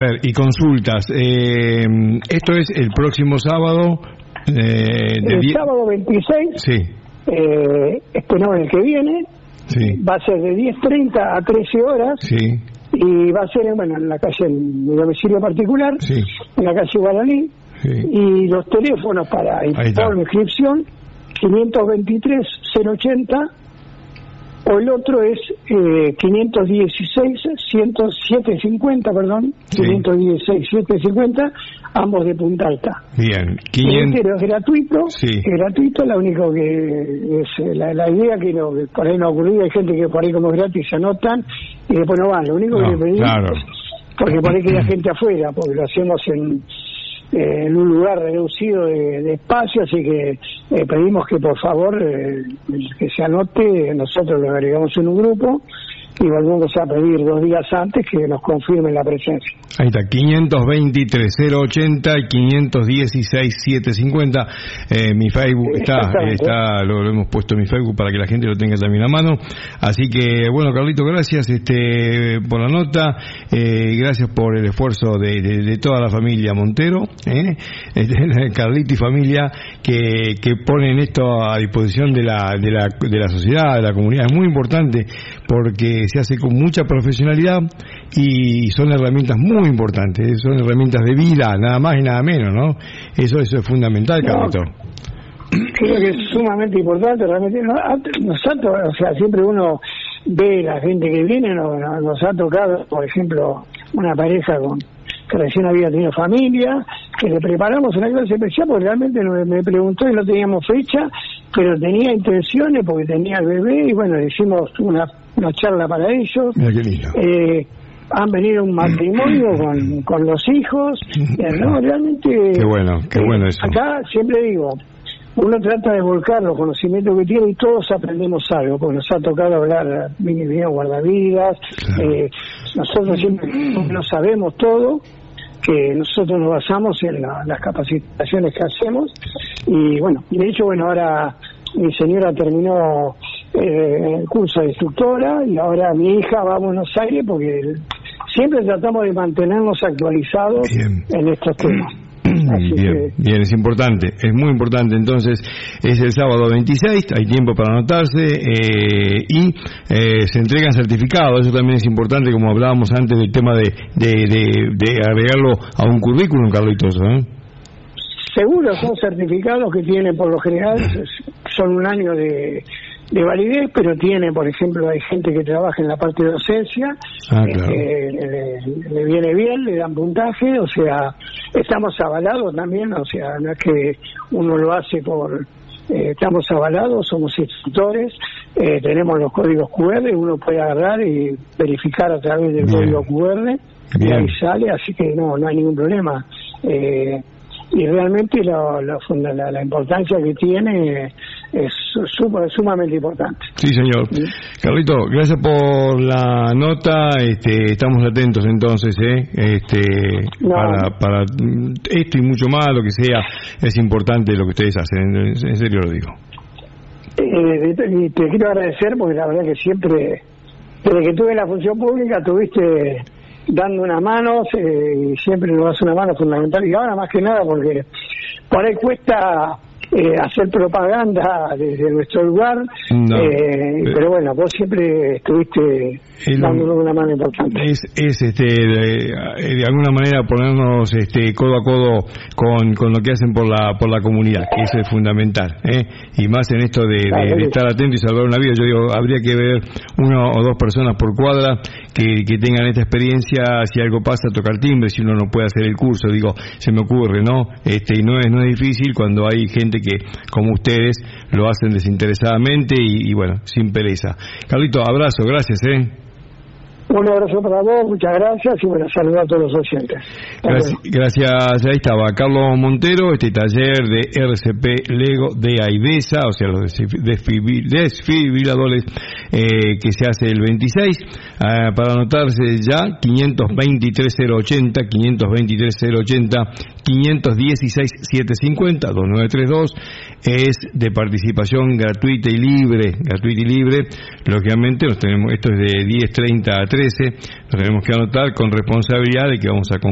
Y consultas. Esto es el próximo sábado. Sábado 26. Sí. No, el que viene. Sí. Va a ser de 10:30 a 13 horas. Sí. Y va a ser en la calle, en mi domicilio particular. Sí. En la calle Guaraní. Sí. Y los teléfonos para inscripción 523-080, o el otro es 516-750, perdón, sí. 516-750, ambos de Punta Alta. Bien. Es gratuito, sí. Es gratuito, lo único que es la idea que por ahí no ha ocurrido, hay gente que por ahí como es gratis se anotan y después no van, lo único que le pedimos, claro. Porque por ahí queda gente afuera, porque lo hacemos en un lugar reducido de espacio, así que pedimos que por favor que se anote, nosotros lo agregamos en un grupo y volvemos a pedir 2 días antes que nos confirmen la presencia. Ahí está, 523-080 y 516-750. Mi Facebook está lo hemos puesto en mi Facebook para que la gente lo tenga también a mano. Así que, bueno, Carlito, gracias por la nota, gracias por el esfuerzo de toda la familia Montero, Carlito y familia, que ponen esto a disposición de la sociedad, de la comunidad. Es muy importante porque se hace con mucha profesionalidad y son herramientas muy importantes, son herramientas de vida, nada más y nada menos, ¿no? Eso es fundamental, Carlito. Creo que es sumamente importante, realmente. Siempre uno ve la gente que viene, nos ha tocado, por ejemplo, una pareja que recién había tenido familia, que le preparamos una clase especial porque realmente me preguntó y no teníamos fecha, pero tenía intenciones porque tenía el bebé y bueno, le hicimos una charla para ellos. Mira qué lindo. Han venido un matrimonio con los hijos, no, realmente. Qué bueno eso. Acá siempre digo, uno trata de volcar los conocimientos que tiene y todos aprendemos algo, porque nos ha tocado hablar bien guardavidas, claro. Nosotros siempre no sabemos todo, que nosotros nos basamos en las capacitaciones que hacemos y bueno, de hecho ahora mi señora terminó el curso de instructora y ahora mi hija va a Buenos Aires porque siempre tratamos de mantenernos actualizados en estos temas. Bien, es importante, es muy importante. Entonces, es el sábado 26, hay tiempo para anotarse y se entregan certificados. Eso también es importante, como hablábamos antes del tema de agregarlo a un currículum, Carlitos, Seguro, son certificados que tienen por lo general, son 1 año de validez, pero tiene, por ejemplo, hay gente que trabaja en la parte de docencia, claro. Le viene bien, le dan puntaje, o sea, estamos avalados también, o sea, no es que uno lo hace estamos avalados, somos instructores, tenemos los códigos QR, uno puede agarrar y verificar a través del código QR, y ahí sale, así que no hay ningún problema. Y realmente la importancia que tiene es sumamente importante. Sí, señor. ¿Sí? Carlito, gracias por la nota. Estamos atentos entonces, para esto y mucho más, lo que sea, es importante lo que ustedes hacen. En serio lo digo. Y te quiero agradecer porque la verdad que siempre, desde que tuve la función pública, tuviste dando una mano, y siempre nos das una mano fundamental, y ahora más que nada porque por ahí cuesta hacer propaganda desde nuestro lugar, pero bueno, vos siempre estuviste dándonos una mano importante. Es de alguna manera ponernos codo a codo con lo que hacen por la comunidad, que eso es fundamental, y más en esto de estar atento y salvar una vida. Yo digo, habría que ver 1 o 2 personas por cuadra que tengan esta experiencia. Si algo pasa, tocar timbre, si uno no puede hacer el curso, digo, se me ocurre, ¿no? Y no es difícil cuando hay gente que, como ustedes, lo hacen desinteresadamente y bueno, sin pereza. Carlito, abrazo, gracias, Un abrazo para vos, muchas gracias y bueno, saludos a todos los oyentes. Gracias, ahí estaba Carlos Montero, taller de RCP Lego de AIDESA, o sea, los desfibriladores que se hace el 26. Para anotarse ya, 523-080, 523-080, 516-750, 2932, es de participación gratuita y libre. Lógicamente, esto es de 10:30 a 13, nos tenemos que anotar con responsabilidad de que vamos a